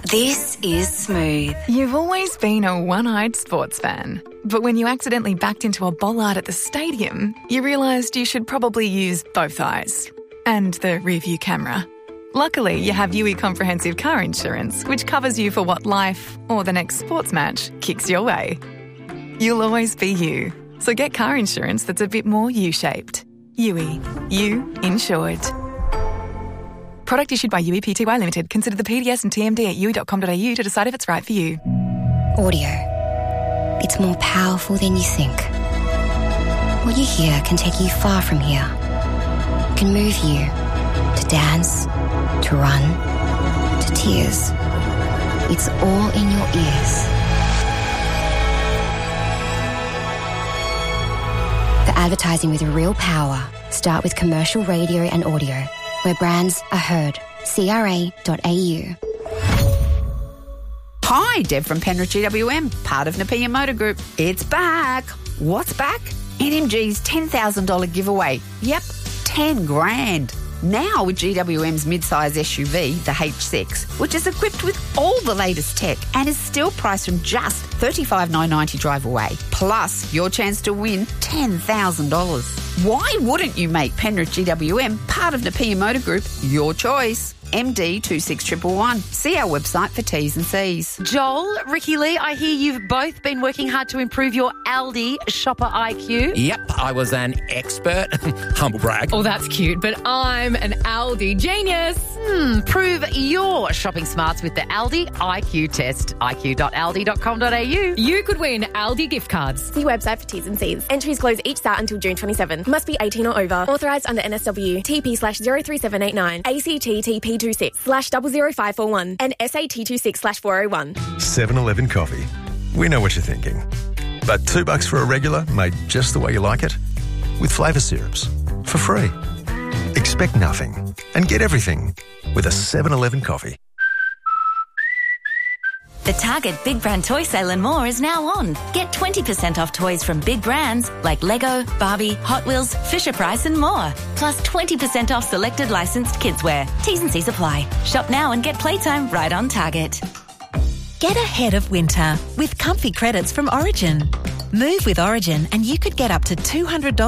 This is Smooth. You've always been a one-eyed sports fan. But when you accidentally backed into a bollard at the stadium, you realised you should probably use both eyes. And the rear-view camera. Luckily, you have UE Comprehensive Car Insurance, which covers you for what life, or the next sports match, kicks your way. You'll always be you. So get car insurance that's a bit more U-shaped. UE. You insured. Product issued by UE Pty Limited. Consider the PDS and TMD at UE.com.au to decide if it's right for you. Audio. It's more powerful than you think. What you hear can take you far from here. It can move you to dance, to run, to tears. It's all in your ears. The advertising with real power. Start with commercial radio and audio, where brands are heard. CRA.au. Hi, Deb from Penrith GWM, part of Nepean Motor Group. It's back. What's back? NMG's $10,000 giveaway. Yep, 10 grand. Now with GWM's mid-size SUV, the H6, which is equipped with all the latest tech and is still priced from just $35,990 drive away. Plus, your chance to win $10,000. Why wouldn't you make Penrith GWM part of Nepean Motor Group your choice? MD 26111. See our website for T's and C's. Joel, Ricky Lee, I hear you've both been working hard to improve your Aldi shopper IQ. Yep, I was an expert. Humble brag. Oh, that's cute, but I'm an Aldi genius. Prove your shopping smarts with the Aldi IQ test. iq.aldi.com.au. You could win Aldi gift cards. See website for T's and C's. Entries close each start until June 27. Must be 18 or over. Authorised under NSW. TP/03789. ACT TP26/00541 and SAT26/401. 7-Eleven coffee. We know what you're thinking. But $2 for a regular made just the way you like it? With flavour syrups. For free. Expect nothing and get everything with a 7-Eleven coffee. The Target Big Brand Toy Sale and more is now on. Get 20% off toys from big brands like Lego, Barbie, Hot Wheels, Fisher-Price and more. Plus 20% off selected licensed kidswear. T's and C's apply. Shop now and get playtime right on Target. Get ahead of winter with comfy credits from Origin. Move with Origin and you could get up to $200